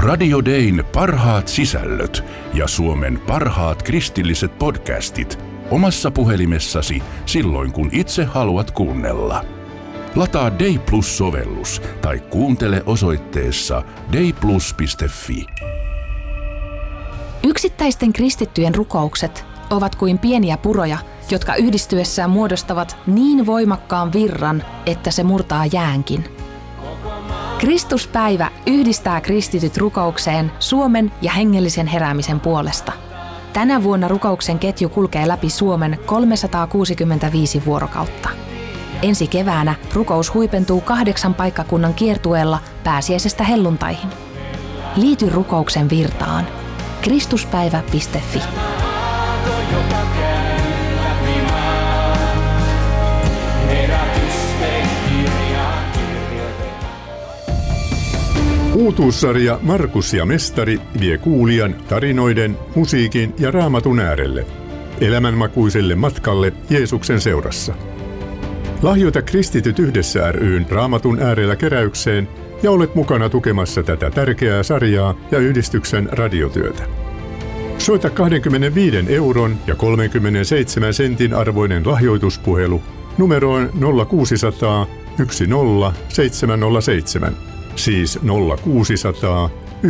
Radio Dayn parhaat sisällöt ja Suomen parhaat kristilliset podcastit omassa puhelimessasi silloin, kun itse haluat kuunnella. Lataa Day Plus-sovellus tai kuuntele osoitteessa dayplus.fi. Yksittäisten kristittyjen rukoukset ovat kuin pieniä puroja, jotka yhdistyessään muodostavat niin voimakkaan virran, että se murtaa jäänkin. Kristuspäivä yhdistää kristityt rukoukseen Suomen ja hengellisen heräämisen puolesta. Tänä vuonna rukouksen ketju kulkee läpi Suomen 365 vuorokautta. Ensi keväänä rukous huipentuu 8 paikkakunnan kiertueella pääsiäisestä helluntaihin. Liity rukouksen virtaan. Kristuspäivä.fi. Uutuussarja Markus ja Mestari vie kuulijan tarinoiden, musiikin ja Raamatun äärelle, elämänmakuiselle matkalle Jeesuksen seurassa. Lahjoita Kristityt yhdessä ry:n Raamatun äärellä keräykseen ja olet mukana tukemassa tätä tärkeää sarjaa ja yhdistyksen radiotyötä. Soita 25 € ja 37 sentin arvoinen lahjoituspuhelu numeroon 0600 10707. Siis 0600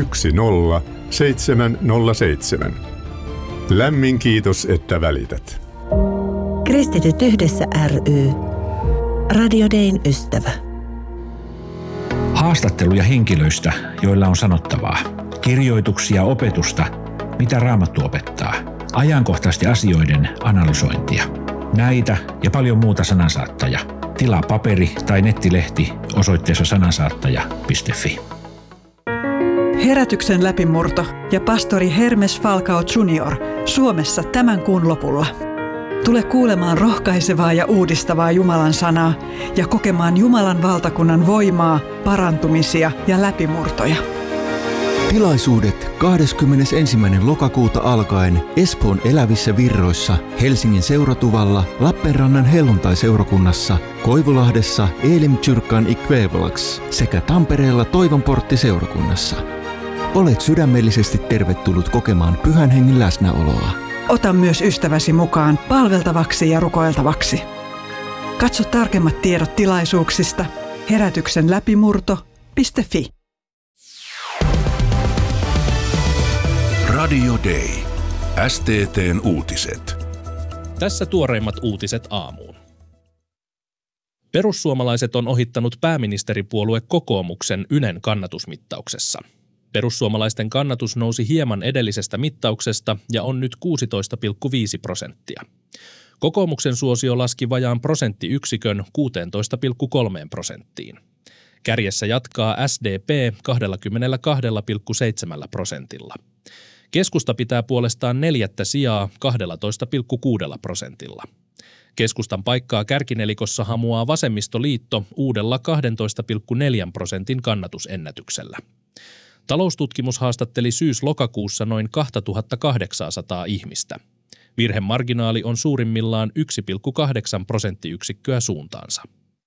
10707. Lämmin kiitos, että välität. Kristityt yhdessä ry. Radio Dayn ystävä. Haastatteluja henkilöistä, joilla on sanottavaa. Kirjoituksia opetusta, mitä Raamattu opettaa. Ajankohtaisten asioiden analysointia. Näitä ja paljon muuta Sanansaattaja. Tilaa paperi- tai nettilehti osoitteessa sanansaattaja.fi. Herätyksen läpimurto ja pastori Hermes Falcao Jr. Suomessa tämän kuun lopulla. Tule kuulemaan rohkaisevaa ja uudistavaa Jumalan sanaa ja kokemaan Jumalan valtakunnan voimaa, parantumisia ja läpimurtoja. Tilaisuudet 21. lokakuuta alkaen Espoon Elävissä Virroissa, Helsingin Seuratuvalla, Lappeenrannan Helluntai-seurakunnassa, Koivulahdessa Elim-kyrkan Ikvävalax sekä Tampereella Toivonportti-seurakunnassa. Olet sydämellisesti tervetullut kokemaan Pyhän Hengen läsnäoloa. Ota myös ystäväsi mukaan palveltavaksi ja rukoiltavaksi. Katso tarkemmat tiedot tilaisuuksista herätyksenläpimurto.fi. Radio Day. STT:n uutiset. Tässä tuoreimmat uutiset aamuun. Perussuomalaiset on ohittanut pääministeripuolue kokoomuksen Ylen kannatusmittauksessa. Perussuomalaisten kannatus nousi hieman edellisestä mittauksesta ja on nyt 16,5%. Kokoomuksen suosio laski vajaan prosenttiyksikön 16,3%. Kärjessä jatkaa SDP 22,7%. Keskusta pitää puolestaan 4. sijaa 12,6%. Keskustan paikkaa kärkinelikossa hamuaa Vasemmistoliitto uudella 12,4% kannatusennätyksellä. Taloustutkimus haastatteli syys-lokakuussa noin 2800 ihmistä. Virhemarginaali on suurimmillaan 1,8 prosenttiyksikköä suuntaansa.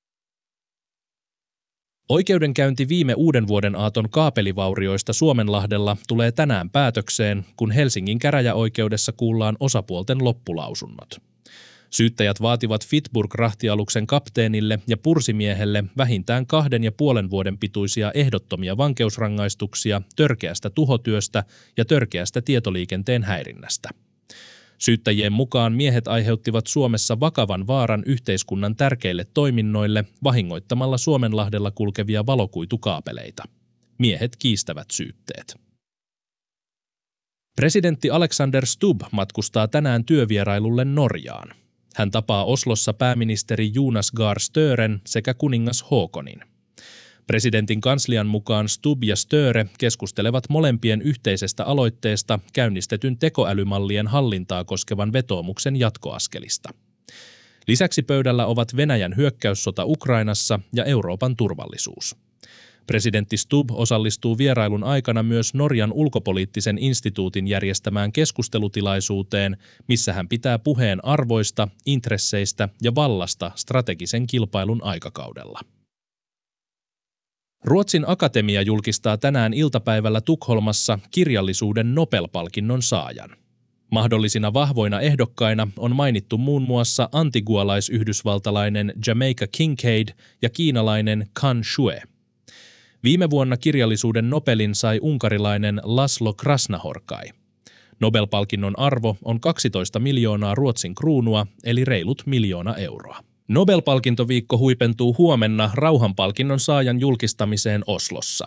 Oikeudenkäynti viime uudenvuoden aaton kaapelivaurioista Suomenlahdella tulee tänään päätökseen, kun Helsingin käräjäoikeudessa kuullaan osapuolten loppulausunnot. Syyttäjät vaativat Fitburg-rahtialuksen kapteenille ja pursimiehelle vähintään 2,5 vuoden pituisia ehdottomia vankeusrangaistuksia törkeästä tuhotyöstä ja törkeästä tietoliikenteen häirinnästä. Syyttäjien mukaan miehet aiheuttivat Suomessa vakavan vaaran yhteiskunnan tärkeille toiminnoille vahingoittamalla Suomenlahdella kulkevia valokuitukaapeleita. Miehet kiistävät syytteet. Presidentti Alexander Stubb matkustaa tänään työvierailulle Norjaan. Hän tapaa Oslossa pääministeri Jonas Gahr Stören sekä kuningas Haakonin. Presidentin kanslian mukaan Stubb ja Störe keskustelevat molempien yhteisestä aloitteesta käynnistetyn tekoälymallien hallintaa koskevan vetoomuksen jatkoaskelista. Lisäksi pöydällä ovat Venäjän hyökkäyssota Ukrainassa ja Euroopan turvallisuus. Presidentti Stubb osallistuu vierailun aikana myös Norjan ulkopoliittisen instituutin järjestämään keskustelutilaisuuteen, missä hän pitää puheen arvoista, intresseistä ja vallasta strategisen kilpailun aikakaudella. Ruotsin Akatemia julkistaa tänään iltapäivällä Tukholmassa kirjallisuuden Nobel-palkinnon saajan. Mahdollisina vahvoina ehdokkaina on mainittu muun muassa antigualais-yhdysvaltalainen Jamaica Kincaid ja kiinalainen Kan Shue. Viime vuonna kirjallisuuden Nobelin sai unkarilainen Laszlo Krasnahorkai. Nobel-palkinnon arvo on 12 miljoonaa Ruotsin kruunua, eli reilut 1 miljoona euroa. Nobel-palkintoviikko huipentuu huomenna rauhanpalkinnon saajan julkistamiseen Oslossa.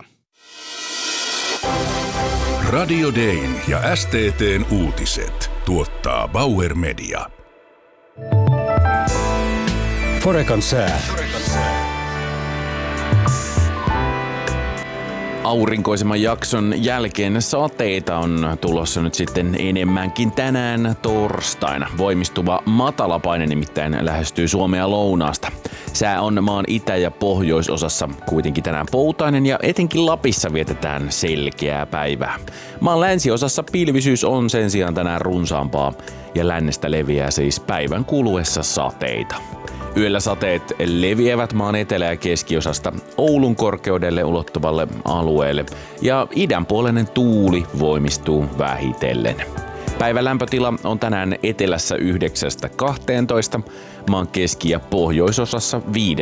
Radio Dayn ja STT:n uutiset tuottaa Bauer Media. Forecan sää. Aurinkoisemman jakson jälkeen sateita on tulossa nyt sitten enemmänkin tänään torstaina. Voimistuva matalapaine nimittäin lähestyy Suomea lounaasta. Sää on maan itä- ja pohjoisosassa kuitenkin tänään poutainen ja etenkin Lapissa vietetään selkeää päivää. Maan länsiosassa pilvisyys on sen sijaan tänään runsaampaa ja lännestä leviää siis päivän kuluessa sateita. Yöllä sateet leviävät maan etelä- ja keskiosasta Oulun korkeudelle ulottuvalle alueelle ja idänpuoleinen tuuli voimistuu vähitellen. Päivän lämpötila on tänään etelässä 9–12, maan keski- ja pohjoisosassa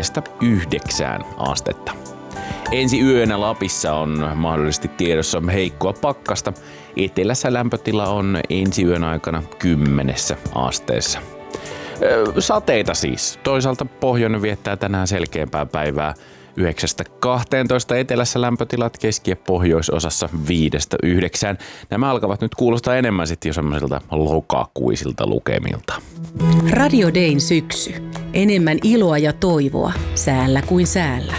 5–9 astetta. Ensi yönä Lapissa on mahdollisesti tiedossa heikkoa pakkasta. Etelässä lämpötila on ensi yön aikana 10 asteessa. Sateita siis. Toisaalta pohjoinen viettää tänään selkeämpää päivää 9–12, etelässä lämpötilat keski- ja pohjoisosassa 5–9. Nämä alkavat nyt kuulostaa enemmän sitten jo semmoisilta lokakuisilta lukemilta. Radio Dayn syksy. Enemmän iloa ja toivoa säällä kuin säällä.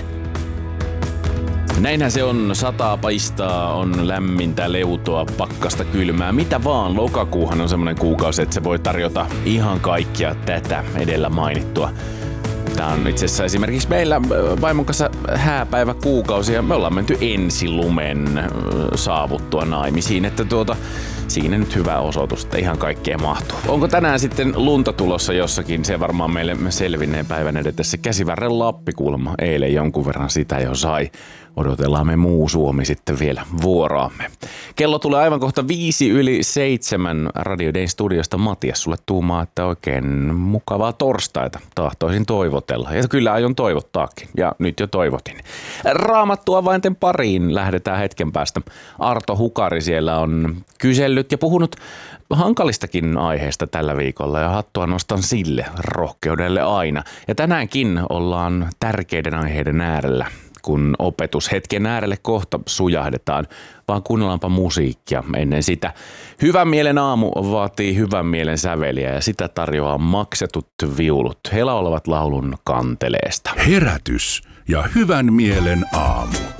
Näinhän se on, sataa paistaa, on lämmintä, leutoa, pakkasta, kylmää, mitä vaan. Lokakuuhan on semmoinen kuukausi, että se voi tarjota ihan kaikkia tätä edellä mainittua. Tää on itse asiassa esimerkiksi meillä vaimon kanssa hääpäivä kuukausi ja me ollaan menty ensilumen saavuttua naimisiin, että siinä nyt hyvä osoitus, että ihan kaikkea mahtuu. Onko tänään sitten lunta tulossa jossakin? Se varmaan meille selvinneen päivän edetessä. Käsivärren Lappi kuulemma eilen jonkun verran sitä jo sai. Odotellaan me muu Suomi sitten vielä vuoroamme. Kello tulee aivan kohta 5:07 Radio Dayn studiosta. Matias, sulle tuumaa, että oikein mukavaa torstaita. Tahtoisin toivotella. Ja kyllä aion toivottaakin. Ja nyt jo toivotin. Raamattua vainten pariin lähdetään hetken päästä. Arto Hukari siellä on kysellyt ja puhunut hankalistakin aiheesta tällä viikolla ja hattua nostan sille rohkeudelle aina. Ja tänäänkin ollaan tärkeiden aiheiden äärellä. Kun opetushetken äärelle kohta sujahdetaan, vaan kuunnellaanpa musiikkia ennen sitä. Hyvän mielen aamu vaatii hyvän mielen säveliä ja sitä tarjoaa maksetut viulut. He laulavat laulun Kanteleesta. Herätys ja hyvän mielen aamu.